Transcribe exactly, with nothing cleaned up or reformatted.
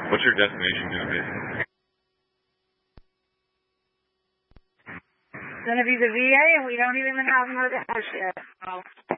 What's your destination going to be? It's going to be the V A, and we don't even have an house yet. So.